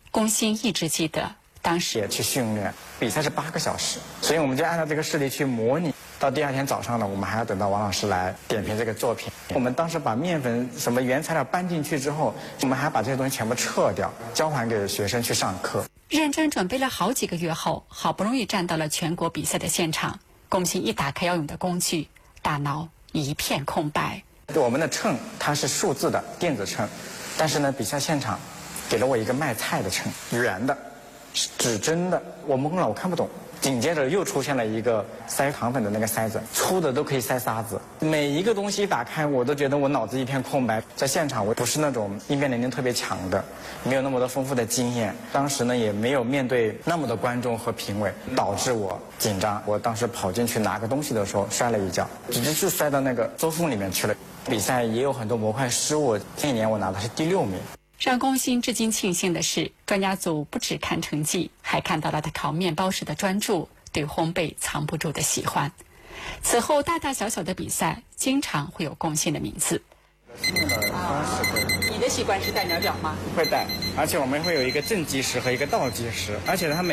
龚鑫一直记得，当时也去训练，比赛是8个小时，所以我们就按照这个视力去模拟。到第2天早上呢，我们还要等到王老师来点评这个作品。我们当时把面粉什么原材料搬进去之后，我们还把这些东西全部撤掉，交还给学生去上课。 认真准备了好几个月后，好不容易站到了全国比赛的现场。龚鑫一打开要用的工具，大脑一片空白。 我们的秤它是数字的电子秤，但是呢，比赛现场给了我一个卖菜的秤，圆的，指针的，我懵了，我看不懂。紧接着又出现了一个塞糖粉的那个塞子，粗的都可以塞沙子。每一个东西一打开，我都觉得我脑子一片空白。在现场，我不是那种应变能力特别强的，没有那么多丰富的经验。当时呢，也没有面对那么多观众和评委，导致我紧张。我当时跑进去拿个东西的时候摔了一跤，直接就摔到那个周缝里面去了。比赛也有很多模块失误，那一年我拿的是第6名。 让龚鑫至今庆幸的是，专家组不只看成绩，还看到了他烤面包时的专注，对烘焙藏不住的喜欢。此后大大小小的比赛，经常会有龚鑫的名字。你的习惯是带秒表吗？ 会带，而且我们会有一个正计时和一个倒计时，而且他